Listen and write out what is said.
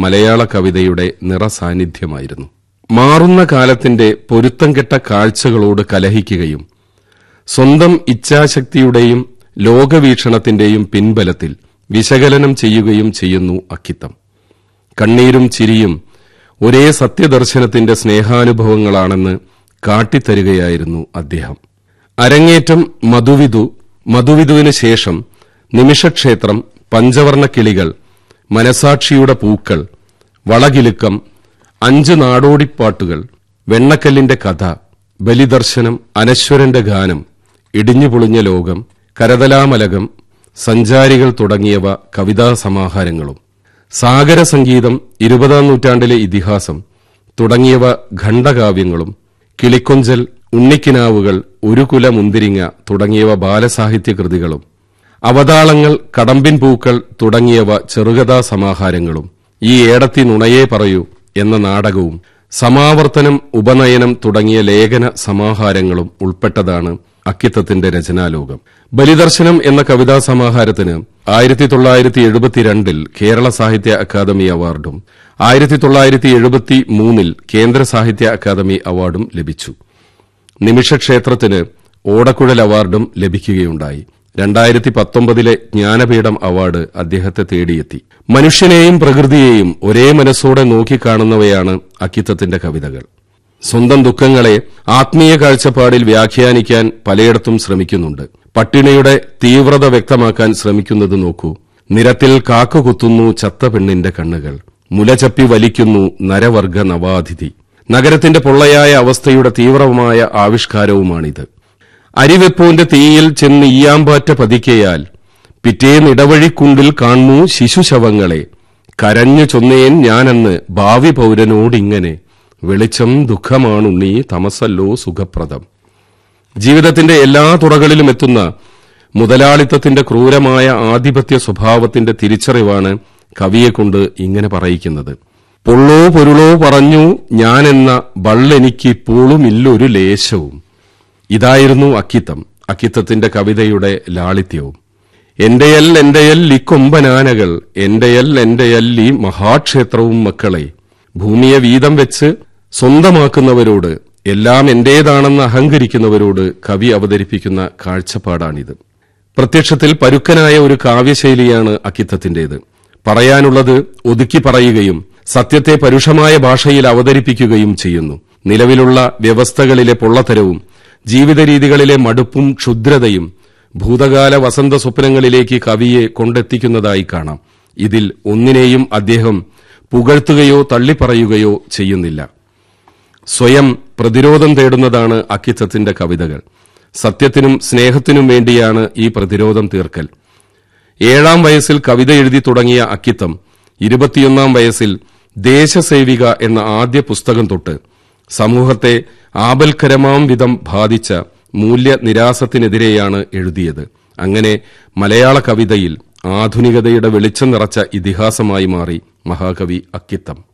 മലയാള കവിതയുടെ നിറസാന്നിധ്യമായിരുന്നു. മാറുന്ന കാലത്തിന്റെ പൊരുത്തം കെട്ട കാഴ്ചകളോട് കലഹിക്കുകയും സ്വന്തം ഇച്ഛാശക്തിയുടെയും ലോകവീക്ഷണത്തിന്റെയും പിൻബലത്തിൽ വിശകലനം ചെയ്യുകയും ചെയ്യുന്നു അക്കിത്തം. കണ്ണീരും ചിരിയും ഒരേ സത്യദർശനത്തിന്റെ സ്നേഹാനുഭവങ്ങളാണെന്ന് കാട്ടിത്തരുകയായിരുന്നു അദ്ദേഹം. അരങ്ങേറ്റം മധുവിധുവിന് ശേഷം നിമിഷക്ഷേത്രം, പഞ്ചവർണ്ണ കിളികൾ, മനസാക്ഷിയുടെ പൂക്കൾ, വളകിലുക്കം, 5 നാടോടിപ്പാട്ടുകൾ, വെണ്ണക്കല്ലിന്റെ കഥ, ബലിദർശനം, അനശ്വരന്റെ ഗാനം, ഇടിഞ്ഞുപൊളിഞ്ഞ ലോകം, കരതലാമലകം, സഞ്ചാരികൾ തുടങ്ങിയവ കവിതാ സമാഹാരങ്ങളും, സാഗരസംഗീതം, 20ാം നൂറ്റാണ്ടിലെ ഇതിഹാസം തുടങ്ങിയവ ഖണ്ഡകാവ്യങ്ങളും, കിളിക്കൊഞ്ചൽ, ഉണ്ണിക്കിനാവുകൾ, ഒരു കുല മുന്തിരിങ്ങ തുടങ്ങിയവ ബാലസാഹിത്യ കൃതികളും, അവതാളങ്ങൾ, കടമ്പിൻ പൂക്കൾ തുടങ്ങിയവ ചെറുകഥാ സമാഹാരങ്ങളും, ഈ ഏടത്തി നുണയേ പറയൂ എന്ന നാടകവും, സമാവർത്തനം, ഉപനയനം തുടങ്ങിയ ലേഖന സമാഹാരങ്ങളും ഉൾപ്പെട്ടതാണ് അക്കിത്തത്തിന്റെ രചനാലോകം. ബലിദർശനം എന്ന കവിതാ സമാഹാരത്തിന് 1972 കേരള സാഹിത്യ അക്കാദമി അവാർഡും 1973 കേന്ദ്ര സാഹിത്യ അക്കാദമി അവാർഡും ലഭിച്ചു. നിമിഷക്ഷേത്രത്തിന് ഓടക്കുഴൽ അവാർഡും ലഭിക്കുകയുണ്ടായി. 2019 ജ്ഞാനപീഠം അവാർഡ് അദ്ദേഹത്തെ തേടിയെത്തി. മനുഷ്യനെയും പ്രകൃതിയെയും ഒരേ മനസ്സോടെ നോക്കിക്കാണുന്നവയാണ് അക്കിത്തത്തിന്റെ കവിതകൾ. സ്വന്തം ദുഃഖങ്ങളെ ആത്മീയ കാഴ്ചപ്പാടിൽ വ്യാഖ്യാനിക്കാൻ പലയിടത്തും ശ്രമിക്കുന്നുണ്ട്. പട്ടിണിയുടെ തീവ്രത വ്യക്തമാക്കാൻ ശ്രമിക്കുന്നത് നോക്കൂ. നിരത്തിൽ കാക്ക കുത്തുന്നു ചത്ത പെണ്ണിന്റെ കണ്ണുകൾ, മുലചപ്പി വലിക്കുന്നു നരവർഗ നവാതിഥി. നഗരത്തിന്റെ പൊള്ളയായ അവസ്ഥയുടെ തീവ്രമായ ആവിഷ്കാരവുമാണിത്. അരിവെപ്പോന്റെ തീയിൽ ചെന്ന് ഈയാമ്പാറ്റ പതിക്കയാൽ പിറ്റേന്നിടവഴിക്കുണ്ടിൽ കാണുന്നു ശിശുശവങ്ങളെ. കരഞ്ഞു ചൊന്നേൻ ഞാനന്ന് ഭാവി പൌരനോടിങ്ങനെ, വെളിച്ചം ദുഃഖമാണുണ്ണീ തമസല്ലോ സുഖപ്രദം. ജീവിതത്തിന്റെ എല്ലാ തുറകളിലും എത്തുന്ന മുതലാളിത്തത്തിന്റെ ക്രൂരമായ ആധിപത്യ സ്വഭാവത്തിന്റെ തിരിച്ചറിവാണ് കവിയെക്കൊണ്ട് ഇങ്ങനെ പറയിക്കുന്നത്. പൊള്ളോ പൊരുളോ പറഞ്ഞു ഞാനെന്ന ബള്ളെനിക്കിപ്പോഴുമില്ലൊരു ലേശവും. ഇതായിരുന്നു അക്കിത്തം, അക്കിത്തത്തിന്റെ കവിതയുടെ ലാളിത്യവും. എന്റെയൽ ഇക്കൊമ്പനാനകൾ, എന്റെയൽ ഈ മഹാക്ഷേത്രവും മക്കളെ. ഭൂമിയെ വീതം വെച്ച് സ്വന്തമാക്കുന്നവരോട്, എല്ലാം എന്റേതാണെന്ന് അഹങ്കരിക്കുന്നവരോട് കവി അവതരിപ്പിക്കുന്ന കാഴ്ചപ്പാടാണിത്. പ്രത്യക്ഷത്തിൽ പരുക്കനായ ഒരു കാവ്യശൈലിയാണ് അക്കിത്തത്തിന്റേത്. പറയാനുള്ളത് ഒതുക്കി പറയുകയും സത്യത്തെ പരുഷമായ ഭാഷയിൽ അവതരിപ്പിക്കുകയും ചെയ്യുന്നു. നിലവിലുള്ള വ്യവസ്ഥകളിലെ പൊള്ളത്തരവും ജീവിതരീതികളിലെ മടുപ്പും ക്ഷുദ്രതയും ഭൂതകാല വസന്ത സ്വപ്നങ്ങളിലേക്ക് കവിയെ കൊണ്ടെത്തിക്കുന്നതായി കാണാം. ഇതിൽ ഒന്നിനെയും അദ്ദേഹം പുകഴ്ത്തുകയോ തള്ളിപ്പറയുകയോ ചെയ്യുന്നില്ല. സ്വയം പ്രതിരോധം തേടുന്നതാണ് അക്കിത്തത്തിന്റെ കവിതകൾ. സത്യത്തിനും സ്നേഹത്തിനും വേണ്ടിയാണ് ഈ പ്രതിരോധം തീർക്കൽ. 7ാം വയസ്സിൽ കവിത എഴുതി തുടങ്ങിയ അക്കിത്തം 21ാം വയസ്സിൽ ദേശസേവിക എന്ന ആദ്യ പുസ്തകം തൊട്ട് സമൂഹത്തെ ആപൽക്കരമാം വിധം ബാധിച്ച മൂല്യനിരാസത്തിനെതിരെയാണ് എഴുതിയത്. അങ്ങനെ മലയാള കവിതയിൽ ആധുനികതയുടെ വെളിച്ചം നിറച്ച ഇതിഹാസമായി മാറി മഹാകവി അക്കിത്തം.